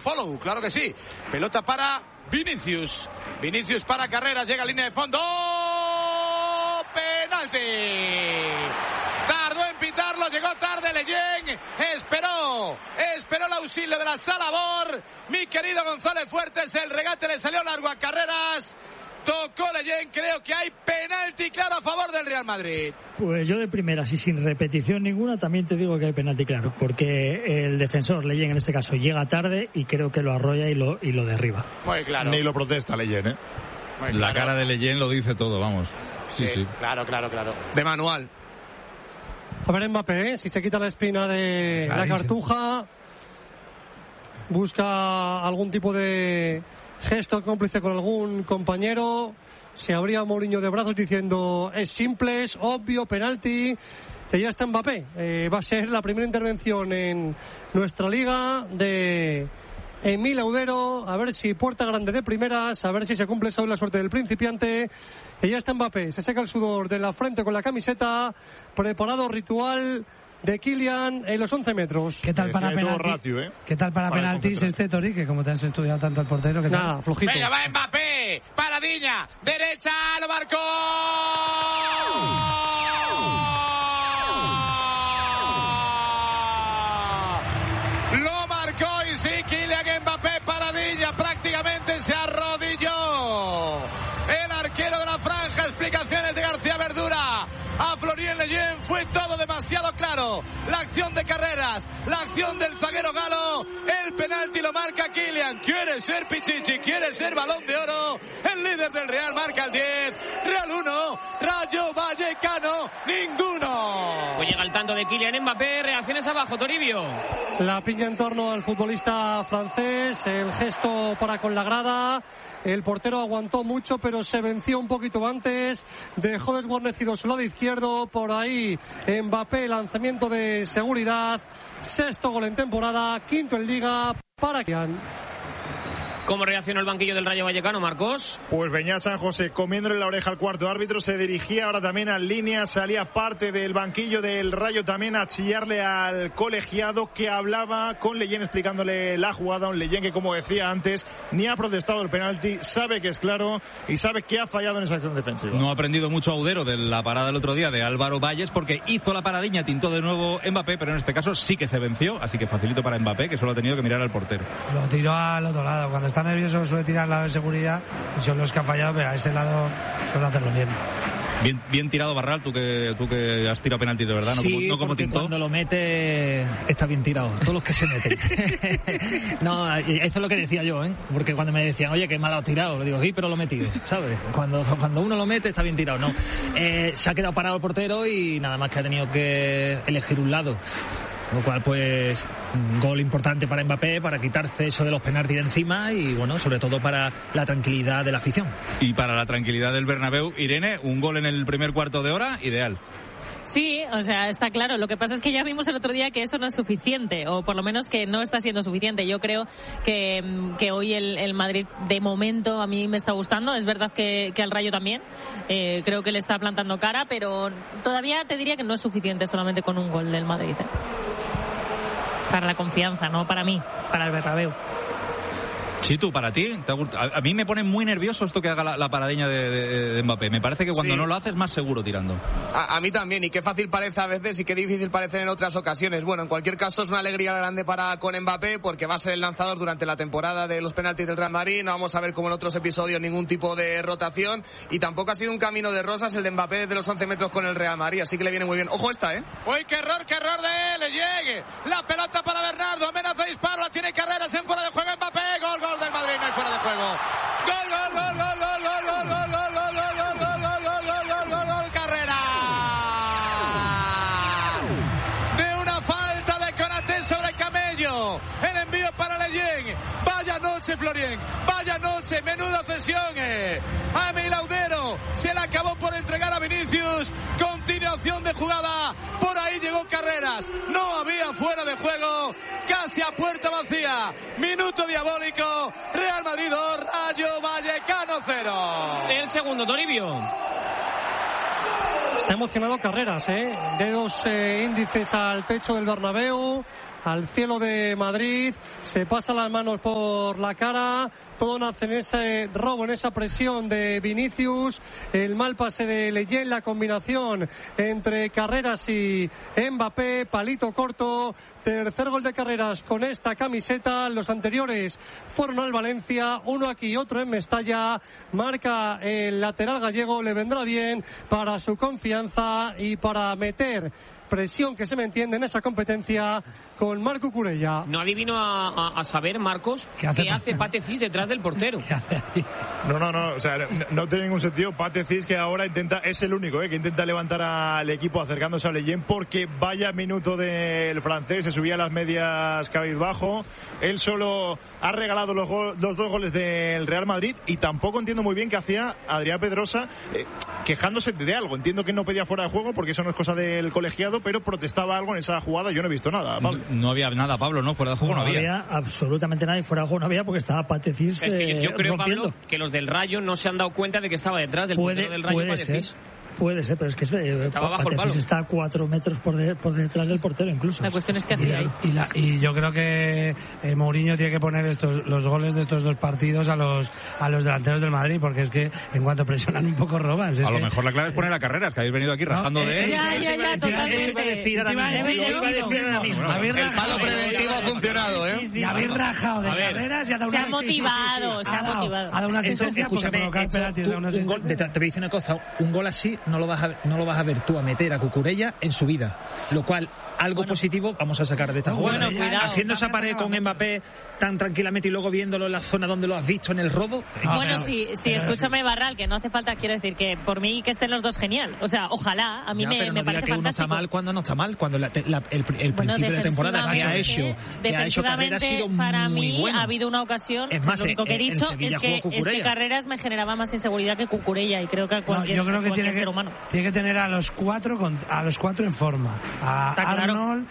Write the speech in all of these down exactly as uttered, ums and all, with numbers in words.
follow, claro que sí. Pelota para Vinicius. Vinicius para Carreras, llega a línea de fondo. ¡Oh! ¡Penalti! Tardó en pitarlo, llegó tarde Leyen, esperó, esperó el auxilio de la sala V A R. Mi querido González Fuertes, el regate le salió largo a Carreras. Tocó Leyen, creo que hay penalti claro a favor del Real Madrid. Pues yo de primeras y sin repetición ninguna también te digo que hay penalti claro, porque el defensor Leyen en este caso llega tarde y creo que lo arrolla y lo, y lo derriba. Pues claro. Ni lo protesta Leyen, ¿eh? Pues la claro. Cara de Leyen lo dice todo, vamos. Sí, sí, sí. Claro, claro, claro. De manual. A ver Mbappé, ¿eh? Si se quita la espina de Clarísimo. La cartuja, busca algún tipo de gesto cómplice con algún compañero, se abría Mourinho de brazos diciendo es simple, es obvio, penalti, que ya está Mbappé. Eh, va a ser la primera intervención en nuestra liga de Emil Laudero, a ver si puerta grande de primeras, a ver si se cumple hoy la suerte del principiante. Que ya está Mbappé, se seca el sudor de la frente con la camiseta, preparado ritual de Kylian en los once metros. ¿Qué tal para penaltis? Ratio, ¿eh? ¿Qué tal para, para penaltis este Tori? Que como te has estudiado tanto el portero, que nada, flojito. Venga, va Mbappé, paradilla, derecha, lo marcó. Lo marcó y sí, Kylian Mbappé, paradilla, prácticamente se arrodilló. El arquero de la franja, explicaciones de García Verdura. A Florian Leyen fue todo demasiado claro. La acción de Carreras, la acción del zaguero galo, el penalti lo marca Kylian. Quiere ser Pichichi, quiere ser Balón de Oro. El líder del Real marca el diez. Real uno, Rayo Vallecano ninguno. Pues llega el tanto de Kylian Mbappé. Reacciones abajo, Toribio. La piña en torno al futbolista francés, el gesto para con la grada. El portero aguantó mucho, pero se venció un poquito antes. Dejó desguarnecido su lado izquierdo. Por ahí Mbappé, lanzamiento de seguridad. Sexto gol en temporada, quinto en Liga para Kylian. ¿Cómo reaccionó el banquillo del Rayo Vallecano, Marcos? Pues Beñat San José comiéndole la oreja al cuarto árbitro, se dirigía ahora también a línea, salía parte del banquillo del Rayo también a chillarle al colegiado que hablaba con Leyen explicándole la jugada, un Leyen que como decía antes ni ha protestado el penalti, sabe que es claro y sabe que ha fallado en esa acción defensiva. No ha aprendido mucho Audero de la parada del otro día de Álvaro Valles porque hizo la paradiña, tintó de nuevo Mbappé, pero en este caso sí que se venció, así que facilito para Mbappé que solo ha tenido que mirar al portero. Lo tiró al otro lado, cuando está nervioso suele tirar al lado de seguridad y son los que han fallado, pero a ese lado suele hacerlo bien. Bien, bien tirado Barral, tú que tú que has tirado penalti de verdad, no sí, como, no como tintó. Cuando lo mete está bien tirado, todos los que se meten. No, eso es lo que decía yo, ¿eh? Porque cuando me decían, oye, qué mal has tirado, le digo, sí, pero lo he metido, ¿sabes? Cuando, cuando uno lo mete está bien tirado, no. Eh, se ha quedado parado el portero y nada más que ha tenido que elegir un lado. Lo cual, pues, un gol importante para Mbappé, para quitarse eso de los penaltis de encima y, bueno, sobre todo para la tranquilidad de la afición. Y para la tranquilidad del Bernabéu, Irene, un gol en el primer cuarto de hora, ideal. Sí, o sea, está claro. Lo que pasa es que ya vimos el otro día que eso no es suficiente, o por lo menos que no está siendo suficiente. Yo creo que, que hoy el, el Madrid, de momento, a mí me está gustando. Es verdad que, que al Rayo también. Eh, creo que le está plantando cara, pero todavía te diría que no es suficiente solamente con un gol del Madrid, ¿eh? Para la confianza, no para mí, para el Bernabéu. Sí, tú, para ti. A, a mí me pone muy nervioso esto que haga la, la paradeña de, de, de Mbappé. Me parece que cuando sí. no lo haces, más seguro tirando. A, a mí también, y qué fácil parece a veces y qué difícil parece en otras ocasiones. Bueno, en cualquier caso es una alegría grande para con Mbappé porque va a ser el lanzador durante la temporada de los penaltis del Real Madrid. No vamos a ver como en otros episodios ningún tipo de rotación y tampoco ha sido un camino de rosas el de Mbappé desde los once metros con el Real Madrid, así que le viene muy bien. Ojo esta, ¿eh? ¡Uy, qué error, qué error de él! Le llegue la pelota para Bernardo, amenaza disparo, la tiene Carreras en fuera de juego Mbappé, gol, gol del Madrid, no hay fuera de juego. Gol, gol, gol, gol, gol, gol, gol, gol, gol, gol, gol, gol, gol, gol, gol, gol, gol, gol, Carrera. De una falta de Konaté sobre Camello. El envío para Leyen. Vaya noche, Florien. Vaya noche, menuda cesión. Eh. A Emil Laudero se le acabó por entregar a Vinicius. Continuación de jugada. Por ahí llegó Carreras. No había fuera de juego. Casi a puerta vacía. Minuto diabólico. Real Madrid dos, Rayo Vallecano cero. El segundo, Toribio. Está emocionado Carreras, ¿eh? Dedos eh, índices al techo del Bernabéu. al cielo de Madrid, se pasa las manos por la cara, todo nace en ese robo, en esa presión de Vinicius, el mal pase de Leyen, la combinación entre Carreras y Mbappé, palito corto, tercer gol de Carreras con esta camiseta, los anteriores fueron al Valencia, uno aquí, otro en Mestalla, marca el lateral gallego, le vendrá bien para su confianza y para meter presión que se me entiende en esa competencia con Marco Cucurella. No adivino a, a, a saber, Marcos, ¿qué hace, ¿qué hace Pate Cis detrás del portero? ¿Qué hace aquí? No, no, no, o sea, no, no tiene ningún sentido. Pate Cis, que ahora intenta, es el único eh, que intenta levantar al equipo acercándose a Leyen, porque vaya minuto del francés, se subía a las medias cabizbajo. Él solo ha regalado los, go- los dos goles del Real Madrid, y tampoco entiendo muy bien qué hacía Adrián Pedrosa eh, quejándose de algo. Entiendo que no pedía fuera de juego, porque eso no es cosa del colegiado, pero protestaba algo en esa jugada. Yo no he visto nada, Pablo. No, no había nada, Pablo, ¿no? Fuera de juego no, no había. había absolutamente nada, y fuera de juego no había, porque estaba Pate Cis Es que yo, yo eh, creo, rompiendo. Pablo, que los del Rayo no se han dado cuenta de que estaba detrás del Puede, portero del Rayo puede Pate ser. Cis. Puede ser, pero es que eh, Estaba bajo el Pate Cis palo. está a cuatro metros por, de, por detrás del portero incluso. La cuestión es que Y hacía la- ahí. Y, la, y yo creo que eh, Mourinho tiene que poner estos los goles de estos dos partidos a los a los delanteros del Madrid, porque es que en cuanto presionan un poco roban. Es A lo que, mejor la clave es poner a Carreras, que habéis venido aquí rajando eh, de él. Ya, ya, ya, totalmente. Iba a decir ahora mismo, Iba a iba a decir ahora mismo. Bueno, habéis El rajado palo de- preventivo ha funcionado, ¿eh? Y habéis rajado de A ver. Carreras y ha dado Se una ha motivado, se ha dado- motivado. Ha dado una Eso, asistencia porque escúchame, provocar esto, penaltis tú, da una un gol, asistencia. te, te voy a decir una cosa, un gol así no lo vas a ver, no lo vas a ver tú a meter a Cucurella en su vida, lo cual algo Bueno. positivo vamos a sacar de esta No, jugada. bueno, cuidado. Haciendo esa pared con Mbappé tan tranquilamente y luego viéndolo en la zona donde lo has visto en el robo. Ah, Bueno, pero- sí, sí, pero- escúchame, Barral, que no hace falta, quiero decir que por mí que estén los dos genial. O sea, ojalá, a mí Ya, me, pero me no diga parece que uno está fantástico. mal cuando no está mal, cuando la- la- el, el Bueno, principio de la temporada que ha defensivamente- hecho, que ha hecho Carrera ha sido defensivamente, para muy mí bueno. ha habido una ocasión, Es más, lo único que he en- en dicho Sevilla es que, jugó es que Cucurella. Carreras me generaba más inseguridad que Cucurella, y creo que a No, cualquier, yo creo que cualquier tiene que, ser humano. tiene que tener a los cuatro con- a los cuatro en forma, a Está claro. Arnold,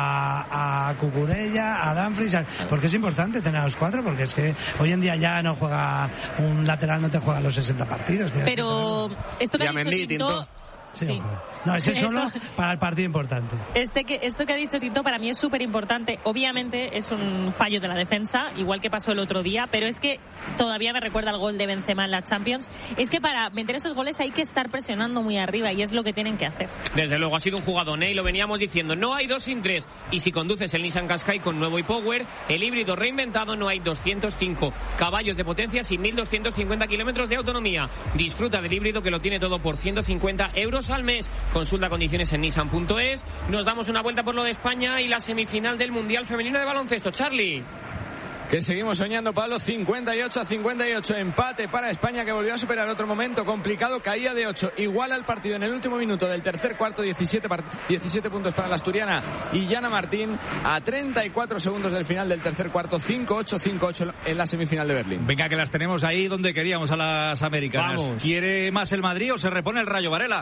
a, a Cucurella, a Dumfries, a- porque es importante tener a los cuatro, porque es que hoy en día ya no juega un lateral, no te juega los sesenta partidos. tienes que Pero tenerlo. esto que Y ha a dicho Mendy, Tinto, Tinto. Sí, sí. ojo. No, ese es Esto- solo para el partido importante. Este que, esto que ha dicho Tito para mí es súper importante. Obviamente es un fallo de la defensa, igual que pasó el otro día, pero es que todavía me recuerda el gol de Benzema en la Champions. Es que para meter esos goles hay que estar presionando muy arriba, y es lo que tienen que hacer. Desde luego ha sido un jugadón, ¿eh? Y lo veníamos diciendo, no hay dos sin tres. Y si conduces el Nissan Qashqai con nuevo iPower, el híbrido reinventado, no hay doscientos cinco caballos de potencia y mil doscientos cincuenta kilómetros de autonomía. Disfruta del híbrido, que lo tiene todo por ciento cincuenta euros al mes. Consulta condiciones en nissan punto es. Nos damos una vuelta por lo de España y la semifinal del Mundial Femenino de Baloncesto. Charlie. Que seguimos soñando, Pablo. cincuenta y ocho a cincuenta y ocho, empate para España, que volvió a superar otro momento complicado, caía de ocho, igual al partido en el último minuto del tercer cuarto, diecisiete, part- diecisiete puntos para la asturiana y Yana Martín, a treinta y cuatro segundos del final del tercer cuarto, cinco ocho, cinco ocho en la semifinal de Berlín. Venga, que las tenemos ahí donde queríamos, a las americanas. Vamos. ¿Quiere más el Madrid o se repone el Rayo, Varela?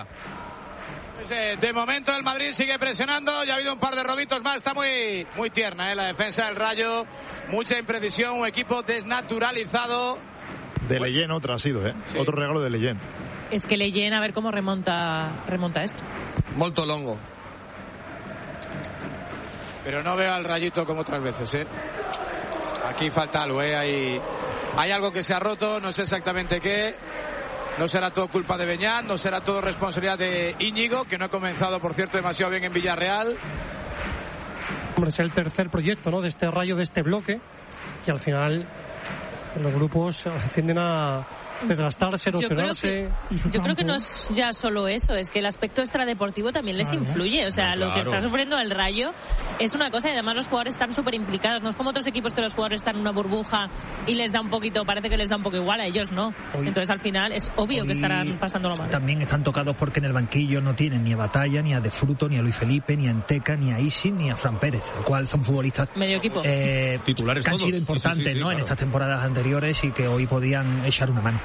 Pues, eh, de momento el Madrid sigue presionando, ya ha habido un par de robitos más, está muy muy tierna eh, la defensa del Rayo, mucha imprecisión, un equipo desnaturalizado. De Leyen otra ha sido, ¿eh? Sí. Otro regalo de Leyen. Es que Leyen, a ver cómo remonta, remonta esto. Molto longo. Pero no veo al Rayito como otras veces, ¿eh? Aquí falta algo, ¿eh? Hay, hay algo que se ha roto, no sé exactamente qué. No será todo culpa de Beñat, no será todo responsabilidad de Íñigo, que no ha comenzado, por cierto, demasiado bien en Villarreal. Hombre, es el tercer proyecto, ¿no?, de este Rayo, de este bloque, que al final los grupos tienden a desgastarse, Yo creo erosionarse. que, yo creo que no es ya solo eso, es que el aspecto extradeportivo también les Claro. influye. O sea, No, lo que claro. está sufriendo el Rayo es una cosa, y además los jugadores están súper implicados. No es como otros equipos que los jugadores están en una burbuja y les da un poquito, parece que les da un poco igual, a ellos no. Hoy- Entonces al final es obvio que Hoy estarán pasándolo mal. También están tocados porque en el banquillo no tienen ni a Batalla, ni a De Fruto, ni a Luis Felipe, ni a Enteca, ni a Isi, ni a Fran Pérez, el cual son futbolistas Medio equipo. eh, Titulares que han todos. sido Sí, importantes, sí, sí, sí, ¿no?, en claro. estas temporadas anteriores, y que hoy podían echar una mano.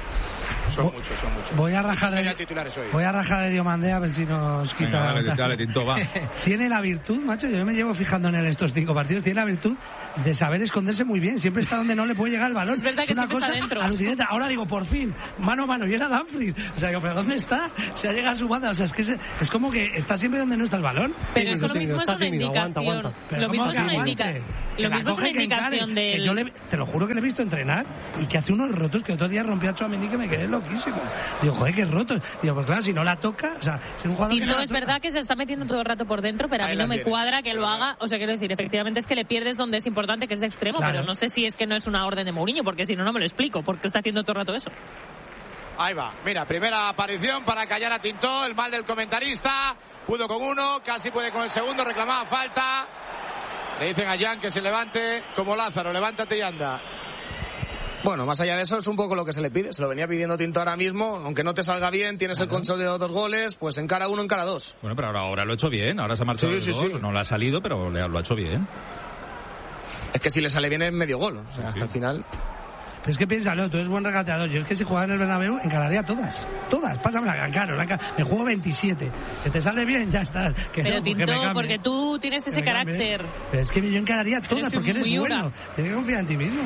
Son muchos, son muchos. Voy a rajar el, titulares hoy. Voy a rajar el Diomandé a ver si nos quita. Venga, dale, dale, Tinto, va. Tiene la virtud, macho, yo me llevo fijando en él estos cinco partidos, tiene la virtud de saber esconderse muy bien, siempre está donde no le puede llegar el balón. Es verdad es que una siempre cosa está dentro. alucinante. Ahora digo, por fin, mano a mano, y era Dumfries. O sea, digo, ¿pero dónde está? Se ha llegado a su banda, o sea, es que es, es como que está siempre donde no está el balón. Pero eso lo mismo es una indicación. Lo mismo es una indicación. Lo mismo es una indicación del... Te lo juro que le he visto entrenar y que hace unos rotos que otro día rompió a Tchouaméni que me quedé loquísimo. Digo, joder, qué rotos. Digo, pues claro, si no la toca, o sea, si un jugador. Y que no no es verdad que se está metiendo todo el rato por dentro, pero a mí no me cuadra que lo haga. O sea, quiero decir, efectivamente es que le pierdes donde es importante, que es de extremo, claro. Pero no sé si es que no es una orden de Mourinho, porque si no, no me lo explico, porque está haciendo todo el rato eso. Ahí va, mira, primera aparición para callar a Tintó, el mal del comentarista, pudo con uno, casi puede con el segundo, reclamaba falta. Le dicen a Jan que se levante como Lázaro, levántate y anda. Bueno, más allá de eso es un poco lo que se le pide, se lo venía pidiendo Tinto ahora mismo, aunque no te salga bien, tienes el control de dos goles, pues encara uno, encara dos. Bueno, pero ahora, ahora lo ha hecho bien, ahora se ha marchado sí, el sí, gol, sí. No le ha salido, pero le, lo ha hecho bien. Es que si le sale bien es medio gol, o sea, sí, sí. al final... Pero es que piénsalo, tú eres buen regateador. Yo es que si jugara en el Bernabéu encararía todas. Todas. Pásame la Cancaro. Me juego veintisiete. Que te sale bien, ya está. Que pero no, Tinto, me porque tú tienes ese carácter. Pero es que yo encararía todas porque eres bueno. Tienes que confiar en ti mismo.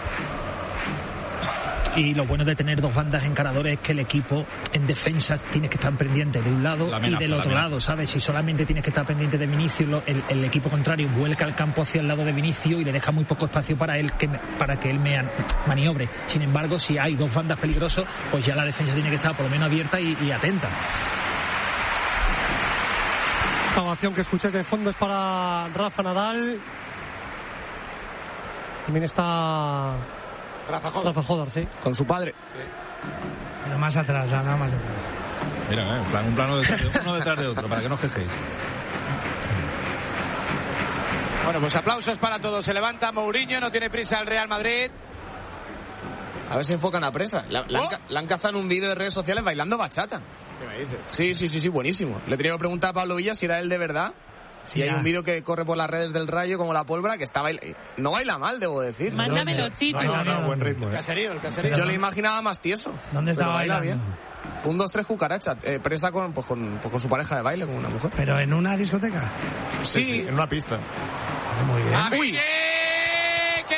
Y lo bueno de tener dos bandas encaradores es que el equipo en defensa tiene que estar pendiente de un lado amenaza, y del otro lado, ¿sabes? Si solamente tienes que estar pendiente de Vinicius, el, el equipo contrario vuelca el campo hacia el lado de Vinicius y le deja muy poco espacio para él que, para que él me maniobre. Sin embargo, si hay dos bandas peligrosas, pues ya la defensa tiene que estar por lo menos abierta y, y atenta. Esta ovación que escucháis de fondo es para Rafa Nadal. También está Rafa Jodar. Rafa Jodar, sí. Con su padre. Sí. Pero más atrás, nada más atrás. Mira, eh, un plano, un plano detrás de, uno detrás de otro, para que no os quejéis. Bueno, pues aplausos para todos. Se levanta Mourinho, no tiene prisa el Real Madrid. A ver si enfocan a presa. La, la, oh. han, la han cazado en un vídeo de redes sociales bailando bachata. ¿Qué me dices? Sí, sí, sí, sí, buenísimo. Le tenía que preguntar a Pablo Villa si era él de verdad. Sí, y hay ya. un vídeo que corre por las redes del Rayo como la pólvora que está bailando. No baila mal, debo decir. Mándamelo, chicos. No, no, no, buen ritmo. El caserío, el caserío. Yo le imaginaba más tieso. ¿Dónde estaba bailando? Bien. Un, dos, tres cucaracha. Eh, presa con, pues, con, pues, con su pareja de baile, con una mujer. ¿Pero en una discoteca? Sí. sí en una pista. Ah, muy bien. ¡Ah, muy bien! ¡Qué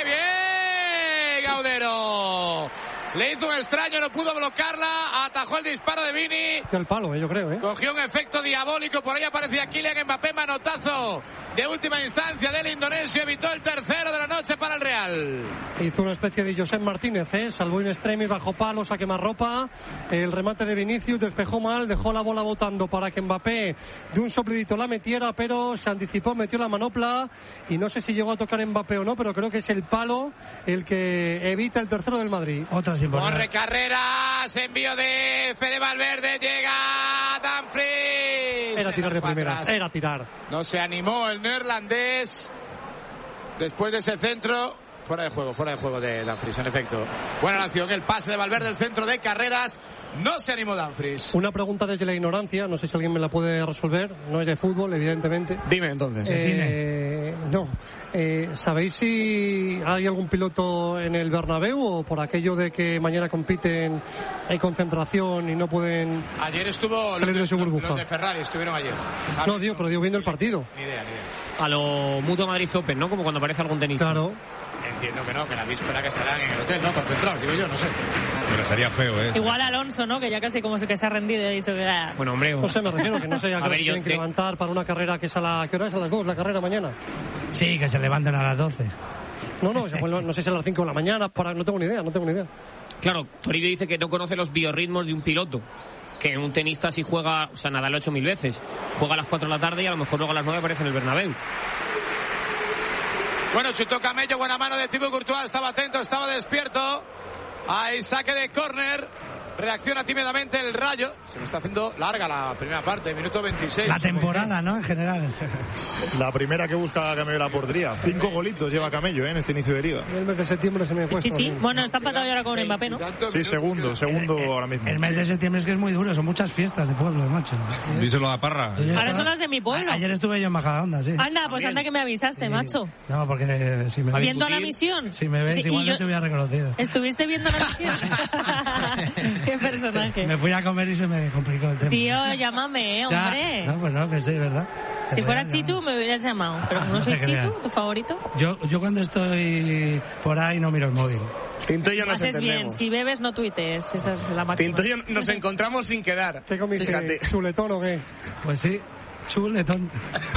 bien, Gaudero! Le hizo un extraño, no pudo bloquearla, atajó el disparo de Vini. El palo, eh, yo creo, ¿eh? Cogió un efecto diabólico, por ahí aparecía Kylian Mbappé, manotazo de última instancia del indonesio, evitó el tercero de la noche para el Real. Hizo una especie de Josep Martínez, ¿eh? Salvó in extremis, bajo palo, a quemarropa. El remate de Vinicius despejó mal, dejó la bola botando para que Mbappé de un soplidito la metiera, pero se anticipó, metió la manopla y no sé si llegó a tocar Mbappé o no, pero creo que es el palo el que evita el tercero del Madrid. Otras Corre Carreras, envío de Fede Valverde, llega Dumfries. Era tirar de primeras, era tirar. No se animó el neerlandés después de ese centro. Fuera de juego, fuera de juego de Dumfries, en efecto. Buena acción, el pase de Valverde, el centro de Carreras. No se animó Dumfries. Una pregunta desde la ignorancia, no sé si alguien me la puede resolver. No es de fútbol, evidentemente. Dime entonces. Eh, no. Eh, ¿Sabéis si hay algún piloto en el Bernabéu o por aquello de que mañana compiten, hay concentración y no pueden ayer estuvo salir de, de su burbuja? Los de Ferrari estuvieron ayer. ¿Sabes? No, digo, pero digo viendo el partido. Ni idea, ni idea. A lo Mutua Madrid Open, ¿no? Como cuando aparece algún tenista. Claro. Entiendo que no, que la víspera que estarán en el hotel, ¿no? Concentrados, digo yo, no sé. Pero sería feo, ¿eh? Igual Alonso, ¿no? Que ya casi como que se ha rendido y ha dicho que era... Bueno, hombre... No sé, me refiero que no sé a qué hora tienen que levantar para una carrera que es a la... ¿Qué hora es? A las dos, la carrera mañana. Sí, que se levanten a las doce. No, no, no sé si a las cinco de la mañana, para... no tengo ni idea, no tengo ni idea. Claro, Toribio dice que no conoce los biorritmos de un piloto. Que un tenista si juega, o sea, Nadal lo ha hecho mil veces. Juega a las cuatro de la tarde y a lo mejor luego a las nueve aparece en el Bernabéu. Bueno, chutó Camello, buena mano de Thibaut Courtois, estaba atento, estaba despierto. Hay saque de córner reacciona tímidamente el Rayo. Se me está haciendo larga la primera parte, minuto veintiséis. La temporada, ¿no? En general. La primera que busca Camello la portería. Cinco golitos lleva Camello, ¿eh? En este inicio de liga. El mes de septiembre se me cuesta. Sí, sí. Bueno, está empatado ahora con Mbappé, ¿no? Sí, segundo, segundo ahora mismo. El mes de septiembre es que es muy duro, son muchas fiestas de pueblo, macho. Díselo a Parra. Ahora son las de mi pueblo. Ayer estuve yo en Majadahonda, sí. Anda, pues anda que me avisaste, macho. No, porque si me ¿Viendo la misión? Si me ves, Sí, igual y yo- no te hubiera reconocido. ¿Estuviste viendo la misión? Qué personaje. Me fui a comer y se me complicó el tema. Tío, llámame, eh, Ya. hombre. No, pues no, que sí, ¿verdad? Si Que fuera sea, Chitu, me hubieras llamado. Pero como no No soy te creas. Chitu, tu favorito. Yo, yo cuando estoy por ahí no miro el móvil. Tinto y yo nos Haces bien. entendemos. Si bebes, no tuitees. Esa es la máxima. Tinto y yo nos encontramos sin quedar. ¿Qué comiste? Fíjate. ¿Chuletón o qué? Pues sí, chuletón.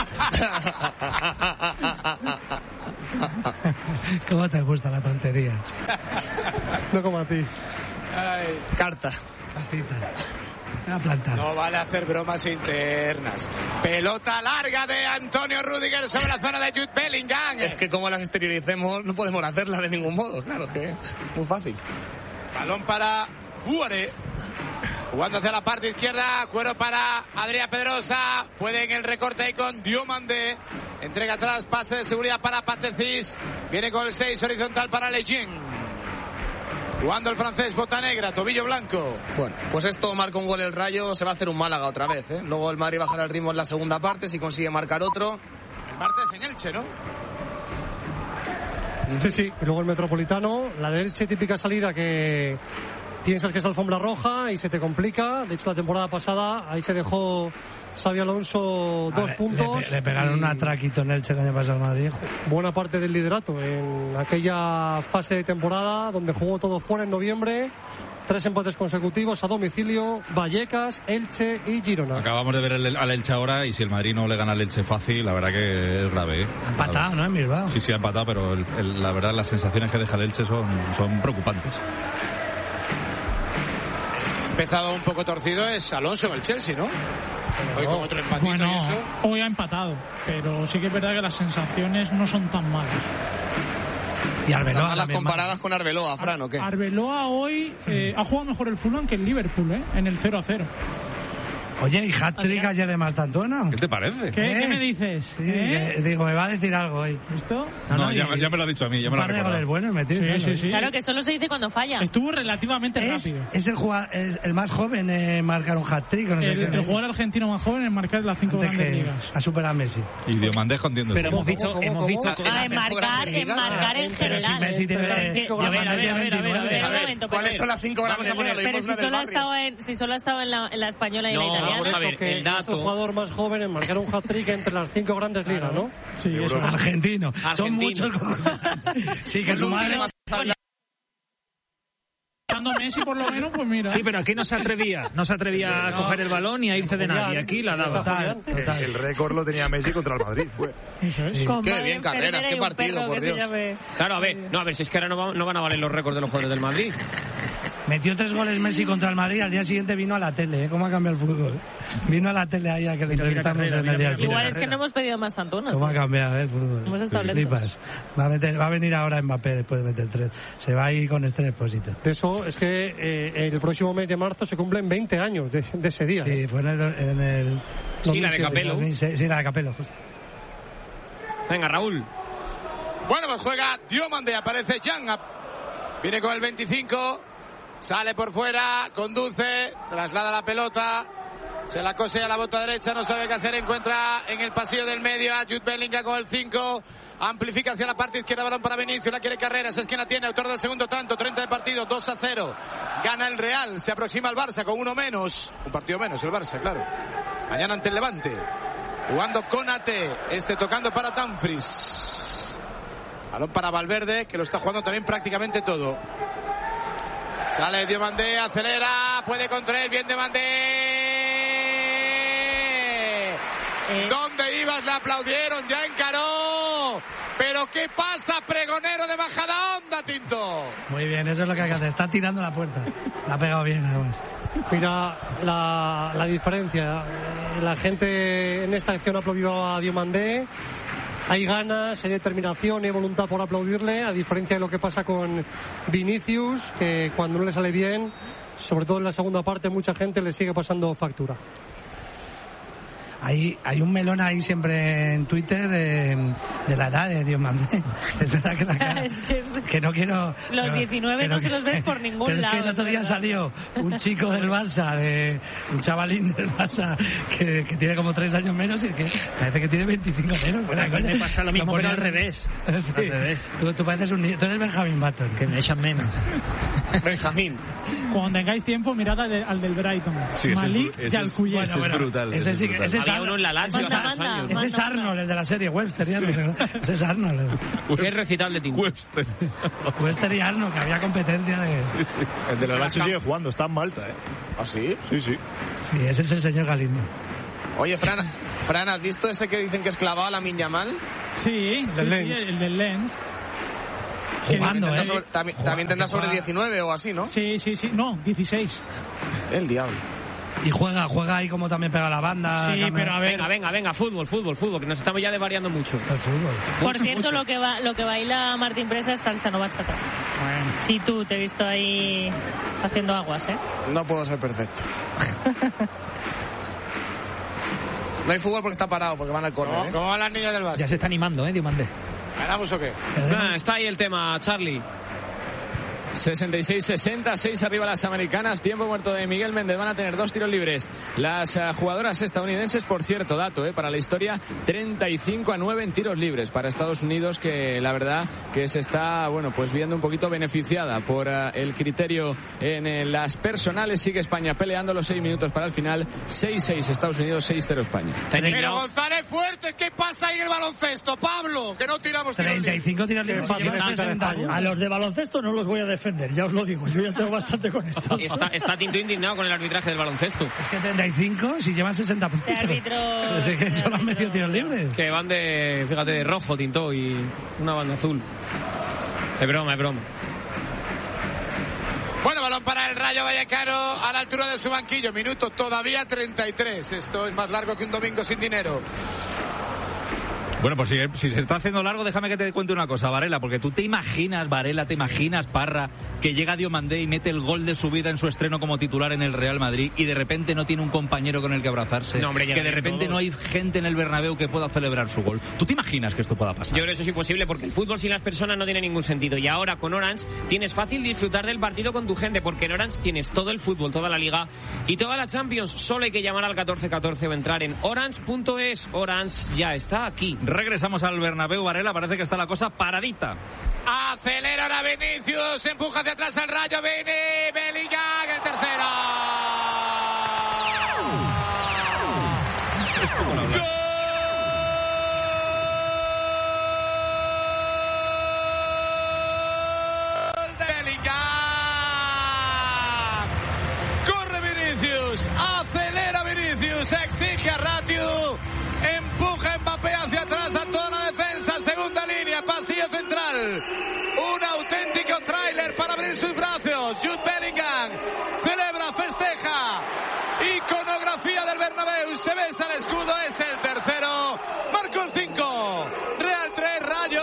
¿Cómo te gusta la tontería? No como a ti. Ay, Carta. Casita. Una planta. no vale hacer bromas internas. Pelota larga de Antonio Rüdiger sobre la zona de Jude Bellingham. Es que como las exterioricemos no podemos hacerlas de ningún modo. Claro, es que es muy fácil. Balón para Juare. Jugando hacia la parte izquierda. Cuero para Adrián Pedrosa. Puede en el recorte ahí con Diomandé. Entrega atrás. Pase de seguridad para Patecis. Viene con el seis horizontal para Lejean. Jugando el francés, bota negra, tobillo blanco. Bueno, pues esto marca un gol el Rayo, se va a hacer un Málaga otra vez, ¿eh? Luego el Madrid bajará el ritmo en la segunda parte si consigue marcar otro. El martes en Elche, ¿no? Sí, sí. Y luego el Metropolitano, la de Elche, típica salida que piensas que es alfombra roja y se te complica. De hecho, la temporada pasada ahí se dejó Xabi Alonso dos A ver, puntos. Le, le pegaron y un atraquito en Elche el año pasado al Madrid. buena parte del liderato en aquella fase de temporada donde jugó todo fuera en noviembre. Tres empates consecutivos a domicilio, Vallecas, Elche y Girona. Acabamos de ver el, al Elche ahora y si el Madrid no le gana al Elche fácil, la verdad que es grave. ¿eh? Ha empatado, ¿no? En Bilbao. Sí, sí, ha empatado, pero el, el, la verdad las sensaciones que deja el Elche son, son preocupantes. Ha empezado un poco torcido es Alonso en el Chelsea, ¿no? Hoy con otro empatito Bueno, y eso. hoy ha empatado, pero sí que es verdad que las sensaciones no son tan malas. Y Arbeloa Las también. comparadas con Arbeloa, Fran, ¿o qué? Arbeloa hoy eh, ha jugado mejor el Fulham que el Liverpool, ¿eh? En el cero a cero. Oye, ¿y hat-trick ayer de Mastantuono? ¿Qué te parece? ¿Qué, ¿Eh? ¿Qué me dices? Sí, ¿Eh? que- digo, me va a decir algo hoy. ¿Esto? No, no, ya, y- ya me lo ha dicho a mí, ya me Un lo ha par de goles recordado. buenos metidos. Sí, claro. sí, sí. Claro que solo se dice cuando falla. Estuvo relativamente Es, rápido. es el jugador, es el más joven en marcar un hat-trick. o No sé El, qué. el jugador argentino más joven en marcar las cinco Antes grandes que ligas. ha superado a Messi. Y Diomandejo entiendo. Pero eso. hemos dicho, ¿Cómo, hemos cómo, dicho cómo? Ah, en marcar, en marcar en Pero si general. Messi tiene... Pero es que- Diamante a ver, a ver, tiene a ver, a ver, veintinueve. a ver, un momento, ¿Cuáles pero- son las cinco Vamos grandes a poner, ligas? Lo pero dimos si una del solo ha barrio. estado en, si solo ha estado en la, en la española y No, la italiana. vamos a ver, Eso, que el dato. es el jugador más joven en marcar un hat-trick entre las cinco grandes ligas, ¿no? Sí, eso. Argentino. Son Argentino. muchos. Sí, que su madre... Cuando Messi, por lo menos, pues mira. Sí, pero aquí no se atrevía, no se atrevía a coger el balón y a irse de nadie. Aquí la daba. Total, total. El récord lo tenía Messi contra el Madrid. Fue. Eso es. Con Qué madre bien, Carreras, enfermera qué y un partido, perro por que se Dios. llame- Claro, a ver, no, a ver, si es que ahora no, va- no van a valer los récords de los jugadores del Madrid. Metió tres goles Messi contra el Madrid. Al día siguiente vino a la tele. ¿eh? ¿Cómo ha cambiado el fútbol? Vino a la tele ahí a que le entrevistamos Carrera, en el mira, día del mira, Igual final. es que no hemos pedido más tantonas. ¿Cómo ha cambiado eh, el fútbol? Hemos estado Sí, lentos. flipas. Va a, meter- va a venir ahora Mbappé después de meter tres. Se va a ir con estrés, posito. De eso es que eh, el próximo mes de marzo se cumplen veinte años de, de ese día. Sí, fue en el... En el Sí, la de Capello. dos mil seis, sí, la de Capello. justo. Venga, Raúl. Bueno, pues juega Diomande, aparece Jan. Viene con el veinticinco. Sale por fuera, conduce, traslada la pelota. Se la cose a la bota derecha, no sabe qué hacer. Encuentra en el pasillo del medio a Jude Bellingham con el cinco. Amplifica hacia la parte izquierda, balón para Vinicius, la quiere Carreras, es quien la tiene, autor del segundo tanto, treinta de partido, dos a cero. Gana el Real, se aproxima el Barça con uno menos. Un partido menos el Barça, claro. Mañana ante el Levante. Jugando Konate, este tocando para Dumfries. Balón para Valverde, que lo está jugando también prácticamente todo. Sale Diomandé, acelera, puede contra él, bien Diomandé. ¿Dónde ibas? Le aplaudieron, ya encaró. Pero ¿qué pasa, pregonero de Majadahonda, Tinto? Muy bien, eso es lo que hay que hacer. Está tirando la puerta. La ha pegado bien, además. Mira la, la diferencia. La gente en esta acción ha aplaudido a Diomandé hay ganas, hay determinación, hay voluntad por aplaudirle, a diferencia de lo que pasa con Vinicius, que cuando no le sale bien, sobre todo en la segunda parte, mucha gente le sigue pasando factura. Hay, hay un melón ahí siempre en Twitter de, de la edad de Diomandé. Es verdad que la cara, es que, es... que no quiero... Los diecinueve no, no se los ves por ningún pero lado. Es que el otro día salió un chico del Barça, de, un chavalín del Barça, que, que tiene como tres años menos y que parece que tiene veinticinco menos. Bueno, a mí me pasa lo mismo, pero al revés. Sí. Al revés. Tú, tú pareces un niño. Tú eres Benjamin Button. Que me echan menos. Benjamín. Cuando tengáis tiempo, mirad al, de, al del Brighton. Sí, Malik ese es, Yalcuyé. ese es brutal. Ese, ese sí, es brutal. ese es Había uno en la Lazio hace Manda, dos años. Ese es Arnold, el de la serie Webster. Ya no sé, ese es Arnold. Qué recital de Tinto. Webster. Webster y Arnold, que había competencia de... Sí, sí. El de la Lazio sigue jugando, está en Malta, ¿eh? ¿Ah, sí? Sí, sí. Sí, ese es el señor Galindo. Oye, Fran, Fran, ¿has visto ese que dicen que es clavado a Lamine Yamal? Sí, sí, sí, el del Lens. Jugando, ¿eh? Sobre, también, Jugando, también tendrá sobre juega... diecinueve o así, ¿no? Sí, sí, sí. No, dieciséis. El diablo. Y juega, juega ahí como también pega la banda. Sí, cambia... pero a ver. Venga, venga, venga, fútbol, fútbol, fútbol, que nos estamos ya desvariando mucho. El fútbol. Por Mucho, cierto, mucho. lo que va, lo que baila Martín Presa es salsa, no bachata. Bueno. Sí, tú, te he visto ahí haciendo aguas, ¿eh? No puedo ser perfecto. No hay fútbol porque está parado, porque van al córner, ¿Cómo, ¿eh? ¿Cómo van las niñas del básquet? Ya se está animando, ¿eh, Diomandé? ¿Ganamos o qué? Ah, está ahí el tema, Charlie. sesenta y seis sesenta, seis arriba las americanas, tiempo muerto de Miguel Méndez, van a tener dos tiros libres las uh, jugadoras estadounidenses, por cierto, dato, eh, para la historia, treinta y cinco a nueve en tiros libres para Estados Unidos, que la verdad que se está, bueno, pues viendo un poquito beneficiada por uh, el criterio en eh, las personales. Sigue España peleando los seis minutos para el final, seis seis Estados Unidos, seis cero España. Pero González Fuertes, ¿qué pasa ahí en el baloncesto? Pablo, que no tiramos tiros treinta y cinco tiros libres. A los de baloncesto no los voy a defender, ya os lo digo, yo ya tengo bastante con esto. Está, está Tinto indignado con el arbitraje del baloncesto. Es que treinta y cinco, si llevan sesenta puntos. Este árbitro... Es que solo han metido tiros libres. Que van de, fíjate, de rojo, Tinto, y una banda azul. Es broma, es broma. Bueno, balón para el Rayo Vallecano a la altura de su banquillo. Minuto todavía treinta y tres. Esto es más largo que un domingo sin dinero. Bueno, pues si, si se está haciendo largo, déjame que te cuente una cosa, Varela, porque tú te imaginas, Varela, te imaginas, Parra, que llega Diomandé y mete el gol de su vida en su estreno como titular en el Real Madrid y de repente no tiene un compañero con el que abrazarse, no, hombre, que de repente todos. no hay gente en el Bernabéu que pueda celebrar su gol. ¿Tú te imaginas que esto pueda pasar? Yo creo que eso es imposible porque el fútbol sin las personas no tiene ningún sentido. Y ahora con Orange tienes fácil disfrutar del partido con tu gente, porque en Orange tienes todo el fútbol, toda la liga y toda la Champions. Solo hay que llamar al catorce catorce o entrar en orange punto es. Orange ya está aquí. Regresamos al Bernabéu, Varela, parece que está la cosa paradita. Acelera ahora Vinicius, empuja hacia atrás al Rayo, Vini, Bellingham, el tercero. ¡Gol! De Bellingham. Corre Vinicius, acelera Vinicius, exige a Ratiu. Empuja Mbappé hacia atrás a toda la defensa, segunda línea, pasillo central. Un auténtico tráiler para abrir sus brazos. Jude Bellingham celebra, festeja. Iconografía del Bernabéu, se besa el escudo, es el tercero. Marcó el cinco. Real tres, Rayo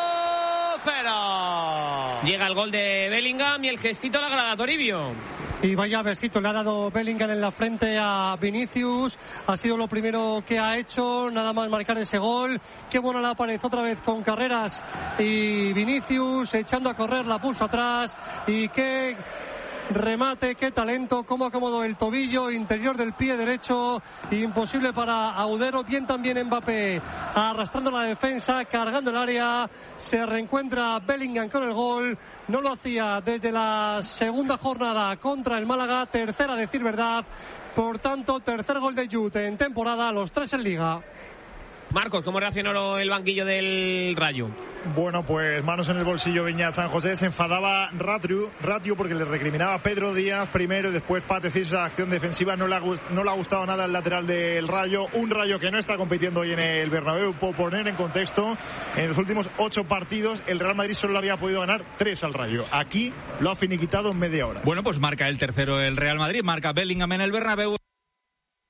cero. Llega el gol de Bellingham y el gestito a la grada, Toribio. Y vaya besito le ha dado Bellingham en la frente a Vinicius. Ha sido lo primero que ha hecho, nada más marcar ese gol. Qué buena la pared otra vez con Carreras y Vinicius echando a correr, la puso atrás. Y qué remate, qué talento, cómo acomodó el tobillo interior del pie derecho, imposible para Audero. Bien también Mbappé arrastrando la defensa, cargando el área, se reencuentra Bellingham con el gol. No lo hacía desde la segunda jornada contra el Málaga, tercera a decir verdad, por tanto tercer gol de Jude en temporada, los tres en Liga. Marcos, ¿cómo reaccionó el banquillo del Rayo? Bueno, pues manos en el bolsillo Beñat San José. Se enfadaba Ratiu, Ratiu porque le recriminaba a Pedro Díaz primero y después Patecís. Esa acción defensiva no le, ha, no le ha gustado nada al lateral del Rayo. Un Rayo que no está compitiendo hoy en el Bernabéu. Por poner en contexto, en los últimos ocho partidos el Real Madrid solo le había podido ganar tres al Rayo. Aquí lo ha finiquitado en media hora. Bueno, pues marca el tercero el Real Madrid, marca Bellingham en el Bernabéu.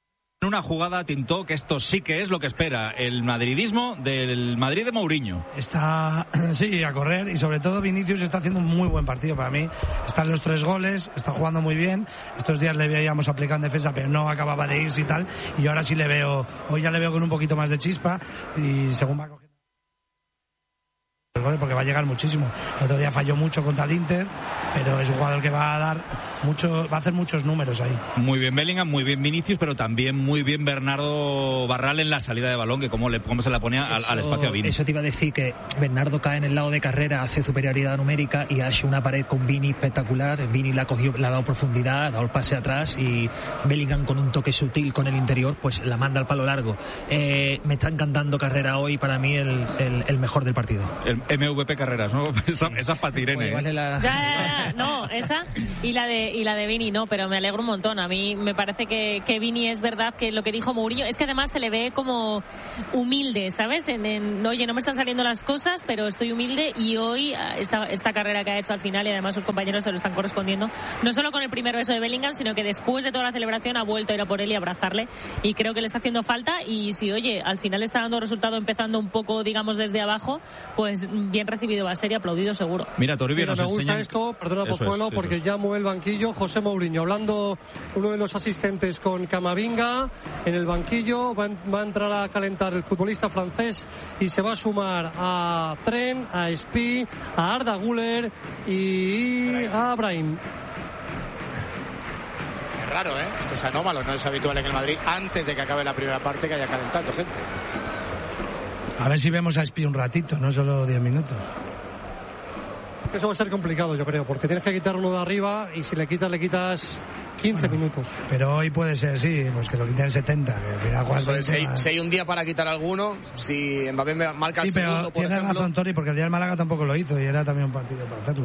En una jugada tintó que esto sí que es lo que espera el madridismo del Madrid de Mourinho. Está, sí, a correr, y sobre todo Vinicius está haciendo un muy buen partido para mí. Están los tres goles, está jugando muy bien. Estos días le veíamos aplicando defensa, pero no acababa de irse y tal. Y ahora sí le veo, hoy ya le veo con un poquito más de chispa, y según va cogiendo porque va a llegar muchísimo. El otro día falló mucho contra el Inter, pero es un jugador que va a dar mucho, va a hacer muchos números ahí. Muy bien Bellingham, muy bien Vinicius, pero también muy bien Bernardo Barral en la salida de balón, que cómo, le, cómo se la ponía al, al espacio a Vini. Eso te iba a decir, que Bernardo cae en el lado de carrera, hace superioridad numérica y ha hecho una pared con Vini espectacular. Vini la cogió, le ha dado profundidad, ha dado el pase atrás, y Bellingham con un toque sutil con el interior pues la manda al palo largo. Eh, me está encantando Carrera hoy, para mí el, el, el mejor del partido. El M V P Carreras, ¿no? Esa, esa es para Irene, ¿eh? Vale la... ya, ya, ya, no, esa y la de y la de Vini, no, pero me alegro un montón. A mí me parece que, que Vini, es verdad que lo que dijo Mourinho, es que además se le ve como humilde, ¿sabes? En, en, oye, no me están saliendo las cosas, pero estoy humilde, y hoy esta, esta carrera que ha hecho al final, y además sus compañeros se lo están correspondiendo, no solo con el primer beso de Bellingham, sino que después de toda la celebración ha vuelto a ir a por él y abrazarle, y creo que le está haciendo falta. Y si, oye, al final está dando resultado empezando un poco, digamos, desde abajo, pues bien recibido va a ser y aplaudido seguro. Mira, Toribio, nos me gusta enseñan... esto, perdona Pozuelo, es, porque ya mueve el banquillo José Mourinho, hablando uno de los asistentes con Camavinga en el banquillo. Va, va a entrar a calentar el futbolista francés y se va a sumar a Tren, a Spi, a Arda Güler y a Brahim. Es raro, ¿eh? Esto es anómalo, no es habitual en el Madrid antes de que acabe la primera parte que haya calentando gente. A ver si vemos a Spi un ratito, no solo diez minutos. Eso va a ser complicado, yo creo, porque tienes que quitar uno de arriba, y si le quitas, le quitas quince bueno, minutos. Pero hoy puede ser, sí, pues que lo quiten en setenta. Que al final pues veinte, si, hay, si hay un día para quitar alguno, si Mbappé marca sí, el segundo, pero por tienes ejemplo... razón, Tori, porque el día del Málaga tampoco lo hizo, y era también un partido para hacerlo.